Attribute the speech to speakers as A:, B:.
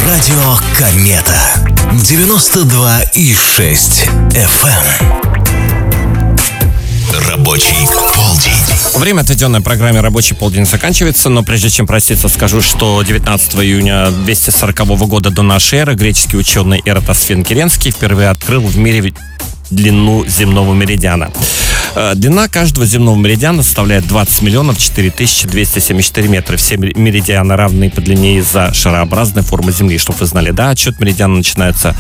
A: Радио Комета 92,6 FM. Рабочий полдень.
B: Время, отведенное программе «Рабочий полдень», заканчивается, но прежде чем проститься, скажу, что 19 июня 240 года до нашей эры греческий ученый Эратосфен Киренский впервые открыл в мире длину земного меридиана. Длина каждого земного меридиана составляет 20 миллионов 4274 метра. Все меридианы равны по длине из-за шарообразной формы Земли. Чтобы вы знали, да, отсчет меридиана начинается